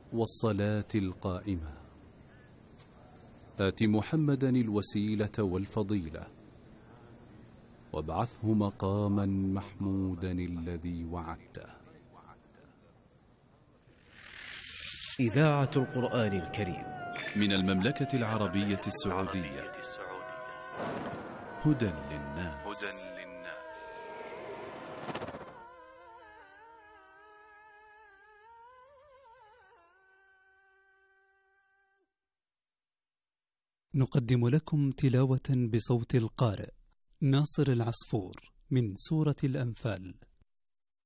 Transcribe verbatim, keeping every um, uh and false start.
والصلاة القائمة آت محمدا الوسيلة والفضيلة وابعثه مقاما محمودا الذي وعدته. إذاعة القرآن الكريم من المملكة العربية السعودية. هدى للناس. نقدم لكم تلاوة بصوت القارئ ناصر العصفور من سورة الأنفال.